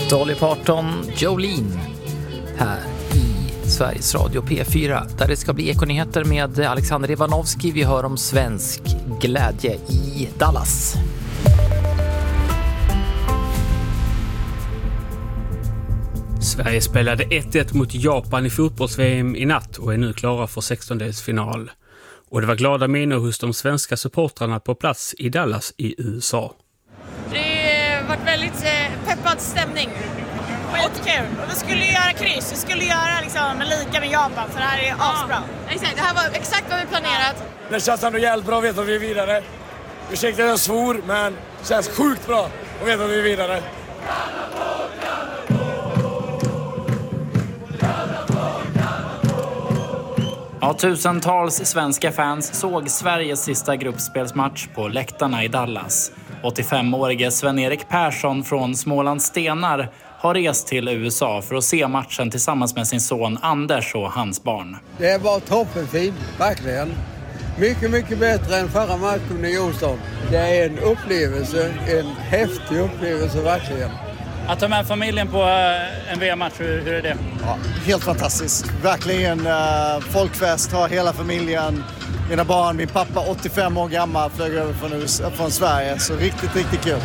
Dolly Parton, Jolene här i Sveriges Radio P4 där det ska bli ekonyheter med Alexander Ivanovski. Vi hör om svensk glädje i Dallas. Sverige spelade 1-1 mot Japan i fotbolls-VM i natt och är nu klara för 16-delsfinal. Och det var glada miner hos de svenska supportrarna på plats i Dallas i USA. Det har varit väldigt peppad stämning. Skitkul. Och vi skulle göra kryss. Vi skulle göra liksom lika med Japan, så det här är asbra. Exakt, det här var exakt vad vi planerat. Det känns ändå jävligt bra att veta att vi är vidare. Ursäkta jag svor, men det känns sjukt bra att veta att vi är vidare. Ja, tusentals svenska fans såg Sveriges sista gruppspelsmatch på läktarna i Dallas. 85-årige Sven-Erik Persson från Smålands Stenar har rest till USA för att se matchen tillsammans med sin son Anders och hans barn. Det var toppenfint, verkligen. Mycket, mycket bättre än förra matchen i Houston. Det är en upplevelse, en häftig upplevelse verkligen. Att ta med familjen på en VM-match, hur är det? Ja, helt fantastiskt. Verkligen folkfest, har hela familjen, mina barn, min pappa 85 år gammal flög över från Sverige. Så riktigt, riktigt kul.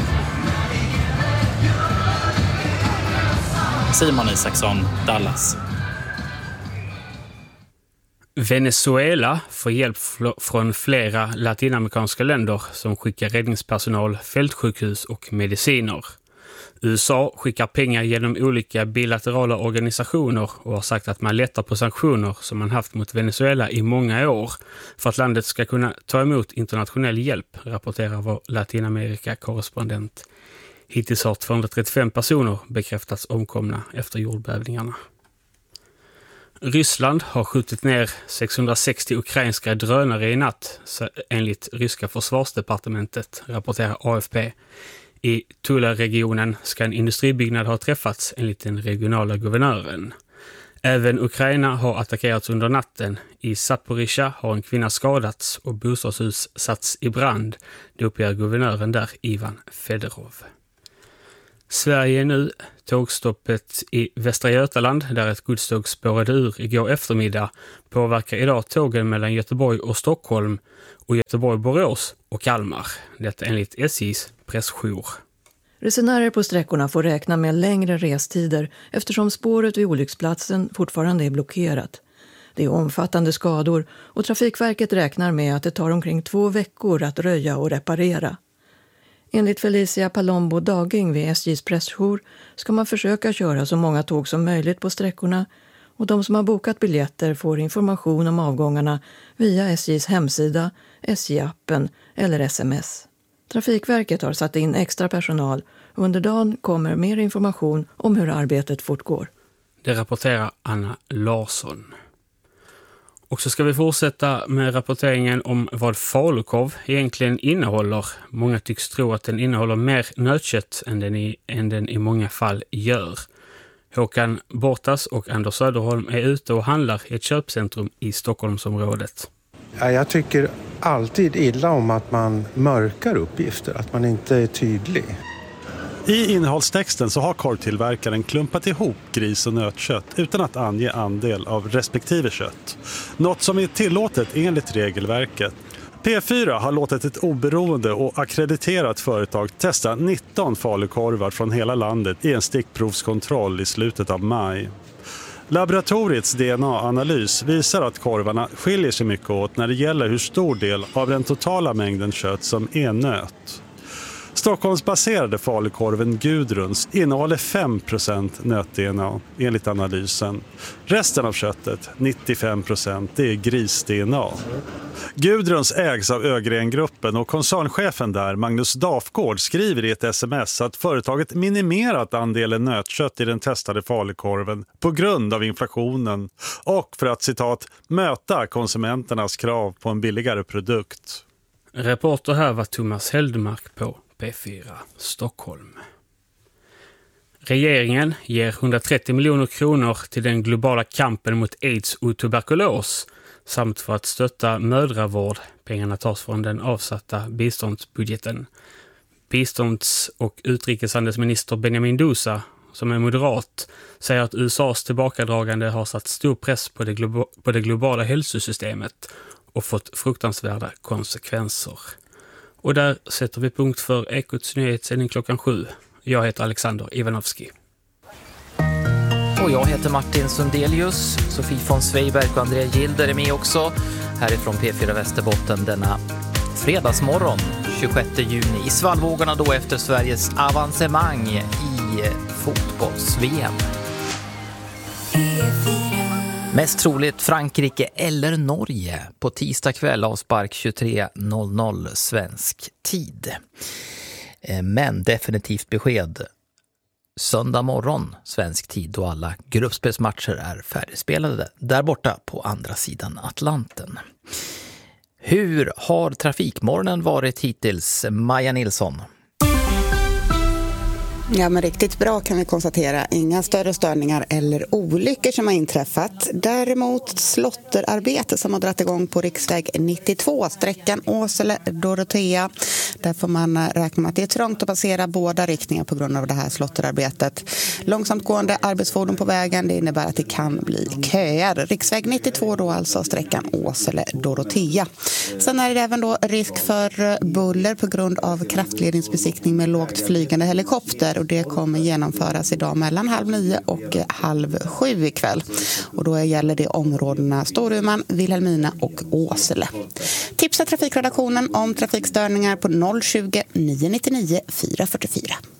Simon Isaksson, Dallas. Venezuela får hjälp från flera latinamerikanska länder som skickar räddningspersonal, fältsjukhus och mediciner. USA skickar pengar genom olika bilaterala organisationer och har sagt att man lättar på sanktioner som man haft mot Venezuela i många år för att landet ska kunna ta emot internationell hjälp, rapporterar vår Latinamerika-korrespondent. Hittills har 235 personer bekräftats omkomna efter jordbävningarna. Ryssland har skjutit ner 660 ukrainska drönare i natt, enligt ryska försvarsdepartementet, rapporterar AFP. I Tula-regionen ska en industribyggnad ha träffats enligt den regionala guvernören. Även Ukraina har attackerats under natten. I Zaporizjzja har en kvinna skadats och bostadshus satts i brand. Det uppger guvernören där, Ivan Fedorov. Sverige är nu tågstoppet i Västra Götaland där ett godståg spårade ur igår eftermiddag påverkar idag tågen mellan Göteborg och Stockholm och Göteborg-Borås och Kalmar. Detta enligt SJs pressjour. Resenärer på sträckorna får räkna med längre restider eftersom spåret vid olycksplatsen fortfarande är blockerat. Det är omfattande skador och Trafikverket räknar med att det tar omkring 2 veckor att röja och reparera. Enligt Felicia Palombo Daging vid SJs pressjour ska man försöka köra så många tåg som möjligt på sträckorna och de som har bokat biljetter får information om avgångarna via SJs hemsida, SJ-appen eller sms. Trafikverket har satt in extra personal och under dagen kommer mer information om hur arbetet fortgår. Det rapporterar Anna Larsson. Och så ska vi fortsätta med rapporteringen om vad falukorv egentligen innehåller. Många tycks tro att den innehåller mer nötkött än den i många fall gör. Håkan Bortas och Anders Söderholm är ute och handlar i ett köpcentrum i Stockholmsområdet. Ja, jag tycker alltid illa om att man mörkar uppgifter, att man inte är tydlig. I innehållstexten så har korvtillverkaren klumpat ihop gris- och nötkött utan att ange andel av respektive kött. Något som är tillåtet enligt regelverket. P4 har låtit ett oberoende och akkrediterat företag testa 19 falukorvar från hela landet i en stickprovskontroll i slutet av maj. Laboratoriets DNA-analys visar att korvarna skiljer sig mycket åt när det gäller hur stor del av den totala mängden kött som är nöt. Stockholmsbaserade falukorven Gudruns innehåller 5% nöt-DNA enligt analysen. Resten av köttet, 95%, det är gris-DNA. Gudruns ägs av Ögrengruppen och koncernchefen där, Magnus Dafgård, skriver i ett sms att företaget minimerat andelen nötkött i den testade falukorven på grund av inflationen och för att, citat, möta konsumenternas krav på en billigare produkt. Reporter här var Thomas Heldmark på P4 Stockholm. Regeringen ger 130 miljoner kronor till den globala kampen mot AIDS och tuberkulos samt för att stötta mödravård. Pengarna tas från den avsatta biståndsbudgeten. Bistånds- och utrikeshandelsminister Benjamin Dousa som är moderat, säger att USAs tillbakadragande har satt stor press på det globala hälsosystemet och fått fruktansvärda konsekvenser. Och där sätter vi punkt för Ekots nyhetssändning 7. Jag heter Alexander Ivanovski. Och jag heter Martin Sundelius. Sofie von Sveiberg och Andrea Gilder är med också. Härifrån P4 Västerbotten denna fredagsmorgon 26 juni. I svallvågorna då efter Sveriges avancemang i fotbolls-VM. Mest troligt Frankrike eller Norge. På tisdag kväll avspark 23.00 svensk tid. Men definitivt besked söndag morgon svensk tid då alla gruppspelsmatcher är färdigspelade där borta på andra sidan Atlanten. Hur har trafikmorgonen varit hittills, Maja Nilsson? Ja, men riktigt bra kan vi konstatera. Inga större störningar eller olyckor som har inträffat. Däremot slotterarbete som har dragit igång på riksväg 92, sträckan Åsele-Dorotea. Där får man räkna med att det är trångt att passera båda riktningar på grund av det här slotterarbetet. Långsamt gående arbetsfordon på vägen, det innebär att det kan bli köer. Riksväg 92 då alltså, sträckan Åsele-Dorotea. Sen är det även då risk för buller på grund av kraftledningsbesiktning med lågt flygande helikopter. Och det kommer genomföras idag mellan 6:30 och 6:30 ikväll. Och då gäller det områdena Storuman, Vilhelmina och Åsele. Tipsa trafikredaktionen om trafikstörningar på 020 999 444.